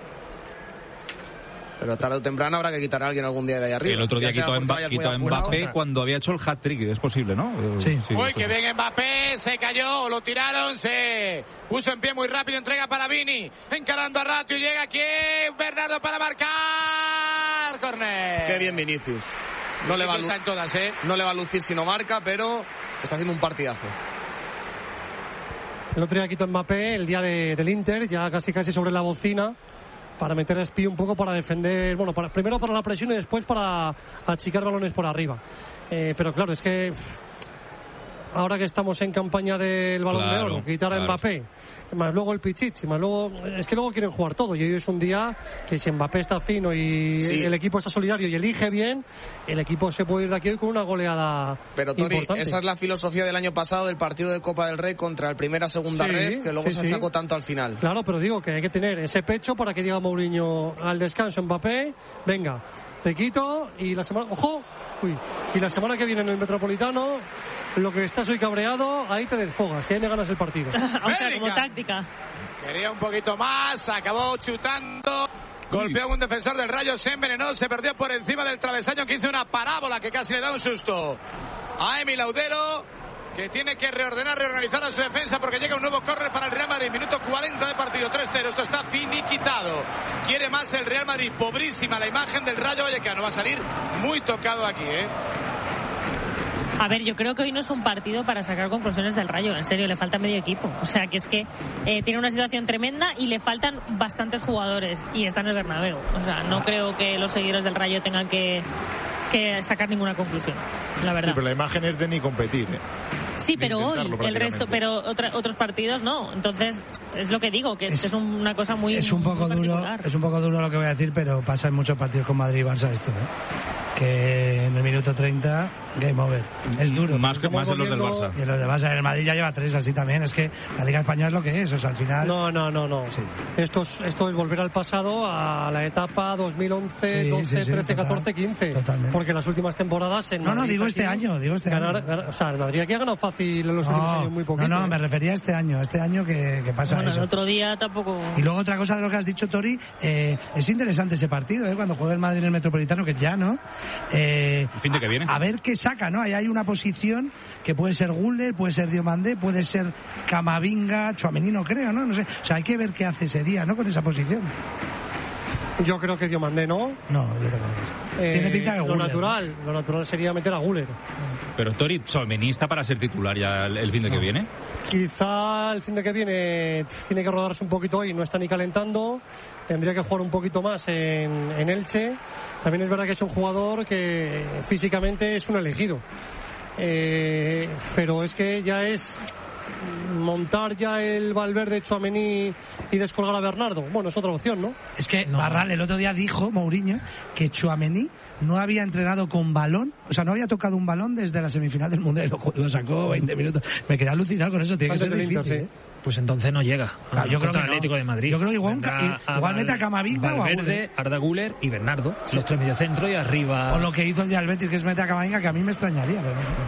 Pero tarde o temprano habrá que quitar a alguien algún día de ahí arriba. El otro día quitó a Mbappé, quitó Mbappé cuando había hecho el hat-trick, es posible, ¿no? Sí. sí Uy, que bien Mbappé, se cayó, lo tiraron, se puso en pie muy rápido, entrega para Vini, encarando a Ratio, llega aquí Bernardo para marcar, córner. Qué bien Vinicius. No le, va a en todas, ¿eh? no le va a lucir si no marca, pero está haciendo un partidazo. El otro día quitó Mbappé, el día de, del Inter, ya casi casi sobre la bocina, para meter a Spi un poco, para defender, bueno, para, primero para la presión y después para achicar balones por arriba. Eh, pero claro, es que pff, ahora que estamos en campaña del Balón claro, de Oro, quitar claro. a Mbappé, más luego el Pichichi, más luego, es que luego quieren jugar todo, y hoy es un día que si Mbappé está fino y sí. el equipo está solidario y elige bien, el equipo se puede ir de aquí hoy con una goleada. Pero Tori, importante. Esa es la filosofía del año pasado del partido de Copa del Rey contra el primera segunda sí, ref, que luego sí, se achacó sí. tanto al final. Claro, pero digo que hay que tener ese pecho para que diga Mourinho al descanso: Mbappé, venga, te quito, y la semana, ojo, uy, y la semana que viene en el Metropolitano, lo que estás hoy cabreado, ahí te desfogas, y ahí me ganas el partido. O sea, como táctica. Quería un poquito más, acabó chutando, golpeó a un defensor del Rayo, se envenenó, se perdió por encima del travesaño, que hizo una parábola que casi le da un susto a Emi Laudero, que tiene que reordenar, reorganizar a su defensa, porque llega un nuevo córner para el Real Madrid. Minuto cuarenta de partido, tres cero, esto está finiquitado. Quiere más el Real Madrid, pobrísima la imagen del Rayo Vallecano, va a salir muy tocado aquí, ¿eh? A ver, yo creo que hoy no es un partido para sacar conclusiones del Rayo, en serio, le falta medio equipo. O sea, que es que eh, tiene una situación tremenda y le faltan bastantes jugadores, y está en el Bernabéu. O sea, no creo que los seguidores del Rayo tengan que, que sacar ninguna conclusión, la verdad. Sí, pero la imagen es de ni competir, ¿eh? Sí, pero hoy, el resto, pero otra, otros partidos no. Entonces, es lo que digo, que es, es una cosa muy Es un poco muy duro, es un poco duro lo que voy a decir, pero pasa en muchos partidos con Madrid y Barça esto, ¿eh? Que en el minuto treinta, game over. Es duro. Más que más en los del Barça. Y en los del Barça, en el Madrid ya lleva tres así también. Es que la Liga Española es lo que es, o sea, al final... No, no, no, no. Sí. Esto, es, esto es volver al pasado, a la etapa dos mil once, sí, doce, sí, sí, trece, catorce, quince. Totalmente. Porque las últimas temporadas en No, Madrid, no, digo este año, digo este ganar, año. Ganar, o sea, el Madrid aquí ha ganado fácil en los no, últimos años muy poquito. No, no, ¿eh? me refería a este año, este año que, que pasa bueno, eso. el otro día tampoco... Y luego otra cosa de lo que has dicho, Tori, eh, es interesante ese partido, ¿eh? Cuando juega el Madrid en el Metropolitano, que ya, ¿no? Eh, el fin de que viene. A, a ver qué saca, ¿no? Ahí hay una posición que puede ser Güler, puede ser Diomandé, puede ser Camavinga, Tchouaméni, no creo, ¿no? No sé. O sea, hay que ver qué hace ese día, ¿no? Con esa posición. Yo creo que Diomandé, ¿no? No, yo también. Eh, Tiene pinta de lo Güler, natural, ¿no? lo natural sería meter a Güler. Pero Tori, ¿Tchouaméni está para ser titular ya el, el fin de no. que viene? Quizá el fin de que viene tiene que rodarse un poquito hoy, no está ni calentando, tendría que jugar un poquito más en, en Elche. También es verdad que es un jugador que físicamente es un elegido, eh, pero es que ya es montar ya el Valverde, Tchouaméni y descolgar a Bernardo. Bueno, es otra opción, ¿no? Es que no. Barral el otro día dijo, Mourinho, que Tchouaméni no había entrenado con balón, o sea, no había tocado un balón desde la semifinal del Mundial. Lo, lo sacó veinte minutos. Me quedé alucinado con eso, tiene que ser difícil, Inter, sí. ¿eh? Pues entonces no llega. Claro, yo creo que el Atlético no. de Madrid. Yo creo que igual, igual mete a Camavinga o a Valverde, Arda Güler y Bernardo. Sí. Los tres mediocentros y arriba. O lo que hizo el día del Betis, que es mete a Camavinga, que a mí me extrañaría. Pero no.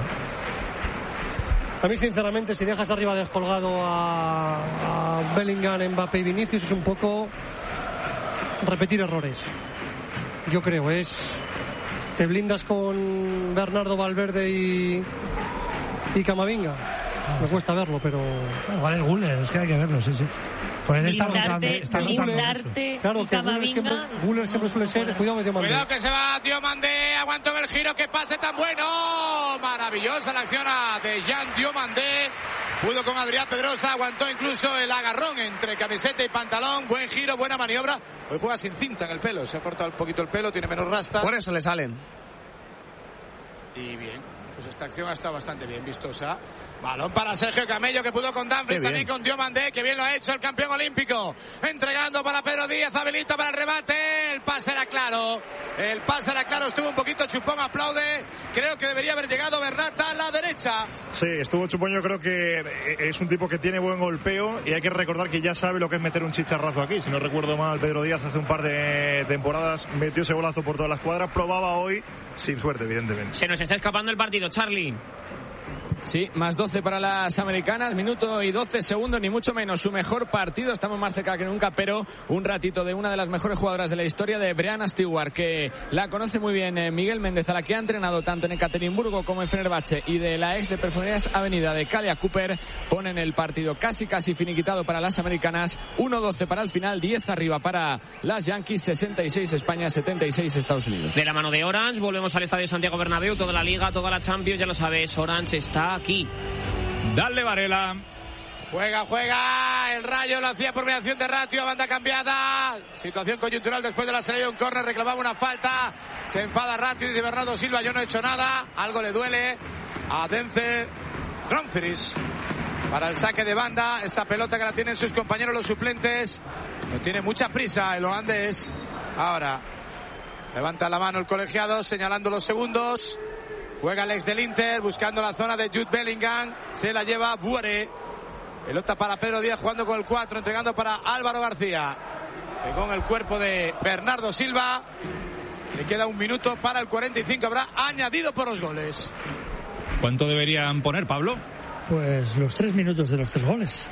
A mí, sinceramente, si dejas arriba descolgado a, a Bellingham, Mbappé y Vinicius, es un poco repetir errores. Yo creo, es... Te blindas con Bernardo, Valverde y, y Camavinga. Me cuesta verlo, pero... Bueno, igual el Güler, es que hay que verlo, sí, sí. Por él está rotando, está rotando mucho. Claro, que Güler siempre, Güler siempre suele ser... Cuidado que Diomandé. Cuidado que se va Diomandé, aguantó en el giro, que pase tan bueno. Maravillosa la acción de Jean Diomandé. Pudo con Adrián Pedrosa, aguantó incluso el agarrón entre camiseta y pantalón. Buen giro, buena maniobra. Hoy juega sin cinta en el pelo, se ha cortado un poquito el pelo, tiene menos rastas. Por eso le salen. Y bien, pues esta acción ha estado bastante bien vistosa. Balón para Sergio Camello, que pudo con Danfries, también con Diomandé, que bien lo ha hecho el campeón olímpico. Entregando para Pedro Díaz, habilita para el remate. El pase era claro. El pase era claro, estuvo un poquito chupón, aplaude. Creo que debería haber llegado Bernat a la derecha. Sí, estuvo chupón, yo creo que es un tipo que tiene buen golpeo y hay que recordar que ya sabe lo que es meter un chicharrazo aquí. Si no recuerdo mal, Pedro Díaz hace un par de temporadas metió ese golazo por todas las cuadras, probaba hoy sin suerte, evidentemente. Se nos está escapando el partido, Charlie. Sí, más doce para las americanas, minuto y doce segundos, ni mucho menos su mejor partido. Estamos más cerca que nunca, pero un ratito de una de las mejores jugadoras de la historia, de Breanna Stewart, que la conoce muy bien eh, Miguel Méndez, a la que ha entrenado tanto en Ekaterimburgo como en Fenerbahce, y de la ex de Perfumerías Avenida de Kalia Cooper. Ponen el partido casi casi finiquitado para las americanas. uno doce para el final, diez arriba para las Yankees, sesenta y seis España, setenta y seis Estados Unidos. De la mano de Orange, volvemos al Estadio Santiago Bernabéu, toda la Liga, toda la Champions, ya lo sabes, Orange está aquí. Dale, Varela. Juega, juega. El Rayo lo hacía por mediación de Ratio, banda cambiada. Situación coyuntural después de la salida de un córner, reclamaba una falta. Se enfada Ratio y dice Bernardo Silva, yo no he hecho nada. Algo le duele a Denzel Dumfries para el saque de banda. Esa pelota que la tienen sus compañeros los suplentes. No tiene mucha prisa el holandés. Ahora levanta la mano el colegiado señalando los segundos. Juega el ex del Inter, buscando la zona de Jude Bellingham. Se la lleva Buare. Pelota para Pedro Díaz, jugando con el cuatro, entregando para Álvaro García. Pegó en el cuerpo de Bernardo Silva. Le queda un minuto para el cuarenta y cinco. Habrá añadido por los goles. ¿Cuánto deberían poner, Pablo? Pues los tres minutos de los tres goles.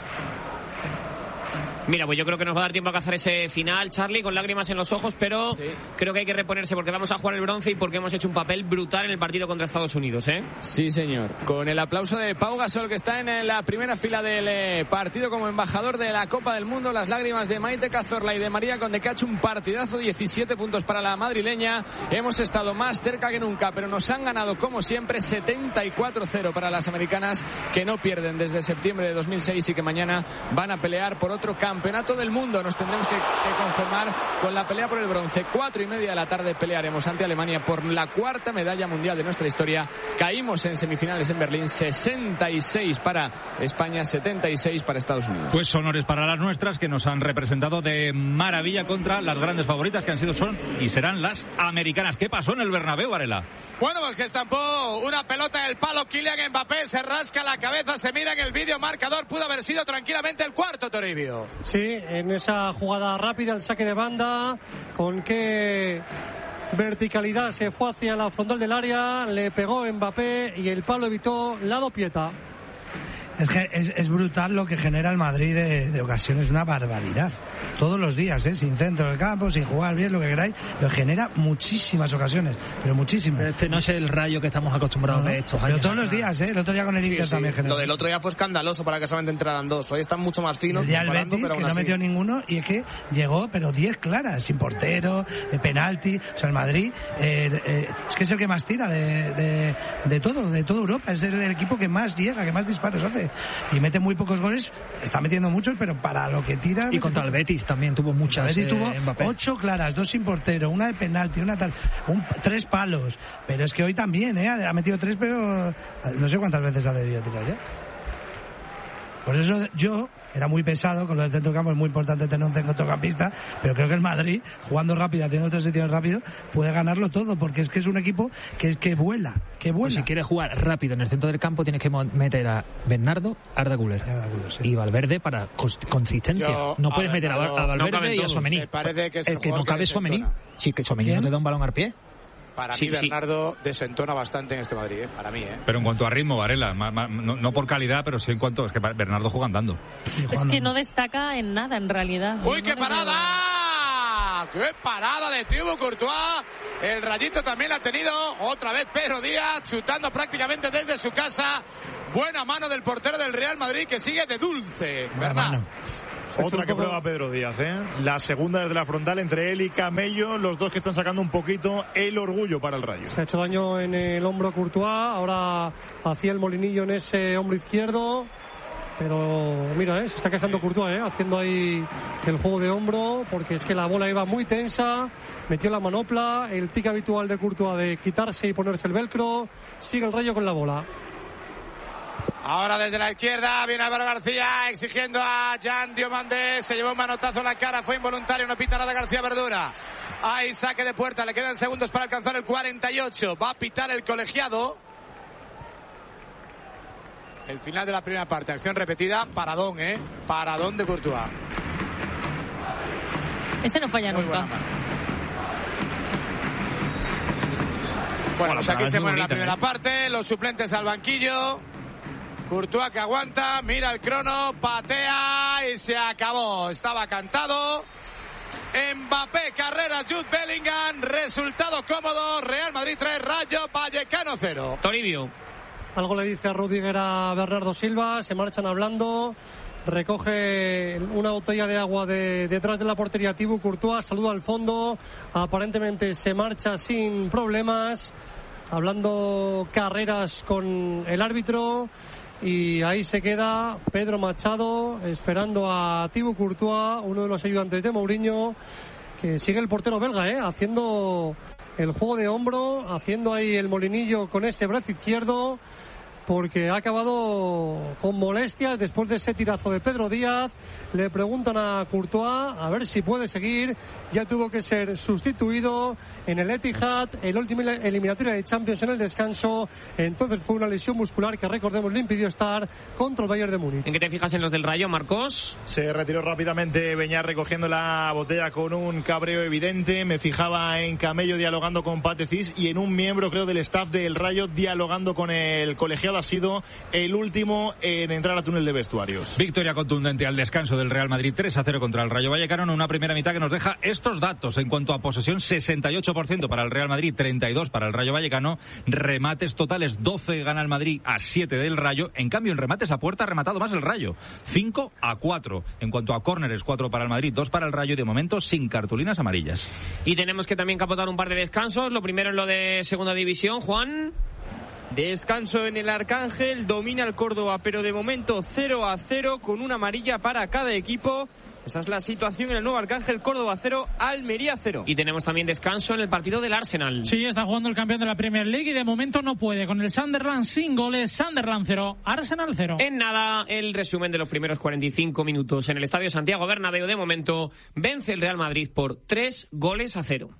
Mira, pues yo creo que nos va a dar tiempo a cazar ese final, Charlie, con lágrimas en los ojos, pero sí, creo que hay que reponerse porque vamos a jugar el bronce y porque hemos hecho un papel brutal en el partido contra Estados Unidos, ¿eh? Sí, señor. Con el aplauso de Pau Gasol, que está en la primera fila del partido como embajador de la Copa del Mundo, las lágrimas de Maite Cazorla y de María Conde, que ha hecho un partidazo, diecisiete puntos para la madrileña. Hemos estado más cerca que nunca, pero nos han ganado, como siempre, setenta y cuatro cero para las americanas, que no pierden desde septiembre de dos mil seis y que mañana van a pelear por otro campeonato del mundo. Nos tendremos que, que conformar con la pelea por el bronce. Cuatro y media de la tarde pelearemos ante Alemania por la cuarta medalla mundial de nuestra historia. Caímos en semifinales en Berlín, sesenta y seis para España, setenta y seis para Estados Unidos. Pues honores para las nuestras, que nos han representado de maravilla contra las grandes favoritas, que han sido, son y serán las americanas. ¿Qué pasó en el Bernabéu, Varela? Bueno, pues que estampó una pelota en el palo Kylian Mbappé, se rasca la cabeza, se mira en el vídeo marcador, pudo haber sido tranquilamente el cuarto, Toribio. Sí, en esa jugada rápida, el saque de banda, con qué verticalidad se fue hacia la frontal del área, le pegó Mbappé y el palo evitó la dopieta. Es, que es, es brutal lo que genera el Madrid de, de ocasiones, una barbaridad. todos los días, ¿eh? Sin centro del campo, sin jugar bien, lo que queráis, lo genera muchísimas ocasiones, pero muchísimas. Pero este no es el Rayo que estamos acostumbrados no, no. de estos pero años. todos los días, ¿eh? El otro día con el sí, Inter sí. también generó. Lo del otro día fue escandaloso para que solamente entraran dos. Hoy están mucho más finos. El día del Betis, pero que no así. metió ninguno, y es que llegó, pero diez claras, sin portero, eh, penalti. O sea, el Madrid eh, eh, es que es el que más tira de, de, de todo, de toda Europa. Es el, el equipo que más llega, que más disparos hace. Y mete muy pocos goles, está metiendo muchos, pero para lo que tira... Y contra el Betis también tuvo muchas. El Betis eh, tuvo Mbappé. ocho claras, dos sin portero, una de penalti, una tal, un, tres palos. Pero es que hoy también, ¿eh? Ha metido tres, pero no sé cuántas veces ha debido tirar ya. Por eso yo... Era muy pesado, con lo del centro del campo es muy importante tener un centrocampista, pero creo que el Madrid, jugando rápido, haciendo transiciones rápido, puede ganarlo todo, porque es que es un equipo que, que vuela, que vuela. Pues si quieres jugar rápido en el centro del campo, tienes que meter a Bernardo, Arda Güler sí. y Valverde para consistencia. Yo, no puedes meter Bernardo, a Valverde no y a Tchouaméni. Me parece que es el, el que no cabe es Tchouaméni. Sí, que Tchouaméni no le da un balón al pie. Para sí, mí Bernardo sí. desentona bastante en este Madrid, ¿eh? Para mí, ¿eh? Pero en cuanto a ritmo, Varela, ma, ma, no, no por calidad, pero sí en cuanto... Es que Bernardo juega andando. Es que no destaca en nada, en realidad. ¡Uy, no qué parada! ¡Qué parada de Thibaut Courtois! El Rayito también la ha tenido. Otra vez Pedro Díaz, chutando prácticamente desde su casa. Buena mano del portero del Real Madrid, que sigue de dulce, ¿verdad? Otra que prueba Pedro Díaz, ¿eh? La segunda desde la frontal entre él y Camello, los dos que están sacando un poquito el orgullo para el Rayo. Se ha hecho daño en el hombro Courtois, ahora hacía el molinillo en ese hombro izquierdo, pero mira, ¿eh? Se está quejando Courtois, ¿eh? Haciendo ahí el juego de hombro, porque es que la bola iba muy tensa, metió la manopla, el tic habitual de Courtois de quitarse y ponerse el velcro, sigue el Rayo con la bola. Ahora desde la izquierda viene Álvaro García exigiendo a Jan Diomandé. Se llevó un manotazo en la cara, fue involuntario, no pita nada García Verdura. Hay saque de puerta, le quedan segundos para alcanzar el cuarenta y ocho. Va a pitar el colegiado. El final de la primera parte, acción repetida, paradón, ¿eh? Paradón de Courtois. Ese no falla Muy nunca. Bueno, bueno, pues aquí se muere la primera ¿eh? parte, los suplentes al banquillo. Courtois que aguanta, mira el crono, patea y se acabó. Estaba cantado. Mbappé, carrera, Jude Bellingham, resultado cómodo. Real Madrid tres, Rayo Vallecano cero. Toribio. Algo le dice a Rudiger a Bernardo Silva, se marchan hablando. Recoge una botella de agua de detrás de la portería Thibaut Courtois, saluda al fondo, aparentemente se marcha sin problemas, hablando carreras con el árbitro. Y ahí se queda Pedro Machado esperando a Thibaut Courtois, uno de los ayudantes de Mourinho, que sigue el portero belga, ¿eh? Haciendo el juego de hombro, haciendo ahí el molinillo con ese brazo izquierdo, porque ha acabado con molestias después de ese tirazo de Pedro Díaz. Le preguntan a Courtois a ver si puede seguir. Ya tuvo que ser sustituido en el Etihad, el último eliminatoria de Champions en el descanso. Entonces fue una lesión muscular que, recordemos, le impidió estar contra el Bayern de Múnich. ¿En qué te fijas en los del Rayo, Marcos? Se retiró rápidamente Beñat recogiendo la botella con un cabreo evidente. Me fijaba en Camello dialogando con Patecís y en un miembro, creo, del staff del Rayo dialogando con el colegiado. Ha sido el último en entrar al túnel de vestuarios. Victoria contundente al descanso del Real Madrid, tres a cero contra el Rayo Vallecano, en una primera mitad que nos deja estos datos. En cuanto a posesión, sesenta y ocho por ciento para el Real Madrid, treinta y dos para el Rayo Vallecano. Remates totales, doce gana el Madrid a siete del Rayo. En cambio, en remates a puerta ha rematado más el Rayo, cinco a cuatro. En cuanto a córneres, cuatro para el Madrid, dos para el Rayo, y de momento sin cartulinas amarillas. Y tenemos que también capotar un par de descansos. Lo primero en lo de segunda división, Juan. Descanso en el Arcángel, domina el Córdoba, pero de momento cero a cero con una amarilla para cada equipo. Esa es la situación en el nuevo Arcángel. Córdoba cero, Almería cero. Y tenemos también descanso en el partido del Arsenal. Sí, está jugando el campeón de la Premier League y de momento no puede. Con el Sunderland sin goles, Sunderland cero, Arsenal cero. En nada, el resumen de los primeros cuarenta y cinco minutos en el Estadio Santiago Bernabéu. De momento vence el Real Madrid por tres goles a cero.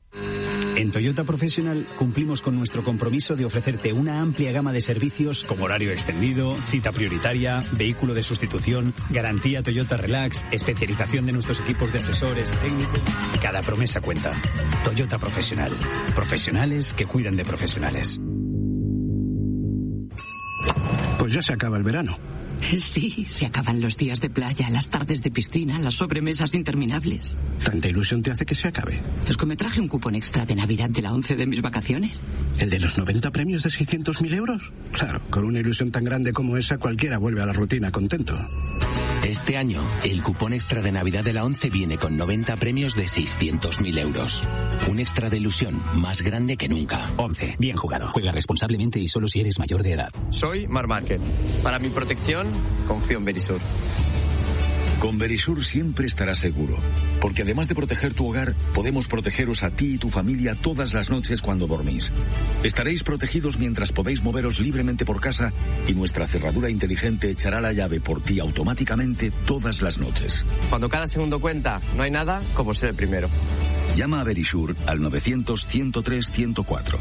En Toyota Professional cumplimos con nuestro compromiso de ofrecerte una amplia gama de servicios como horario extendido, cita prioritaria, vehículo de sustitución, garantía Toyota Relax, especialización de nuestros equipos de asesores técnicos. Cada promesa cuenta. Toyota Professional. Profesionales que cuidan de profesionales. Pues ya se acaba el verano. Sí, se acaban los días de playa, las tardes de piscina, las sobremesas interminables. ¿Tanta ilusión te hace que se acabe? Es que me traje un cupón extra de Navidad de la once de mis vacaciones. ¿El de los noventa premios de seiscientos mil euros? Claro, con una ilusión tan grande como esa, cualquiera vuelve a la rutina contento. Este año, el cupón extra de Navidad de la once viene con noventa premios de seiscientos mil euros. Un extra de ilusión más grande que nunca. once. Bien jugado. Juega responsablemente y solo si eres mayor de edad. Soy Mar Márquez. Para mi protección, confío en Verisur. Con Verisur siempre estarás seguro, porque además de proteger tu hogar, podemos protegeros a ti y tu familia todas las noches cuando dormís. Estaréis protegidos mientras podéis moveros libremente por casa y nuestra cerradura inteligente echará la llave por ti automáticamente todas las noches. Cuando cada segundo cuenta, no hay nada como ser el primero. Llama a Verisur al novecientos, ciento tres, ciento cuatro.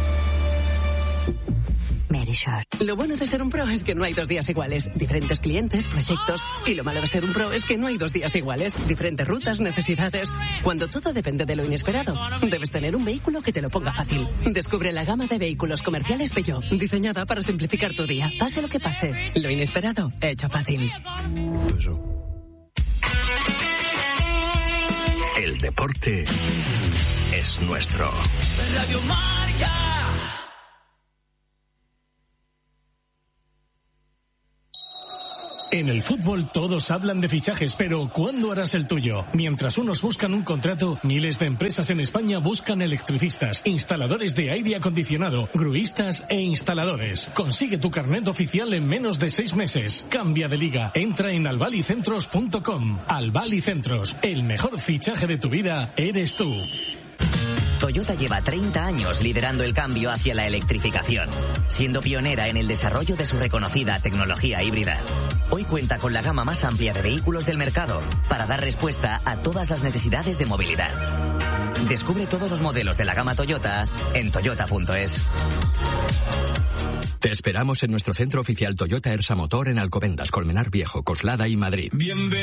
Verisur. Lo bueno de ser un pro es que no hay dos días iguales. Diferentes clientes, proyectos. Y lo malo de ser un pro es que no hay dos días iguales. Diferentes rutas, necesidades. Cuando todo depende de lo inesperado, debes tener un vehículo que te lo ponga fácil. Descubre la gama de vehículos comerciales Peugeot, diseñada para simplificar tu día. Pase lo que pase, lo inesperado, hecho fácil. El deporte es nuestro. Radio Marca. En el fútbol todos hablan de fichajes, pero ¿cuándo harás el tuyo? Mientras unos buscan un contrato, miles de empresas en España buscan electricistas, instaladores de aire acondicionado, gruistas e instaladores. Consigue tu carnet oficial en menos de seis meses. Cambia de liga. Entra en albalicentros punto com. Albalicentros. El mejor fichaje de tu vida eres tú. Toyota lleva treinta años liderando el cambio hacia la electrificación, siendo pionera en el desarrollo de su reconocida tecnología híbrida. Hoy cuenta con la gama más amplia de vehículos del mercado para dar respuesta a todas las necesidades de movilidad. Descubre todos los modelos de la gama Toyota en toyota punto es. Te esperamos en nuestro centro oficial Toyota Ersa Motor en Alcobendas, Colmenar Viejo, Coslada y Madrid. Bienvenido.